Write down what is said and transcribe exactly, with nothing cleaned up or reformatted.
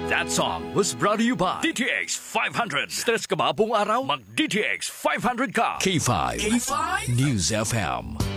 That song was brought to you by D T X five hundred. Stress ka ba buong araw? Mag-D T X five hundred ka. K five. K five? News F M.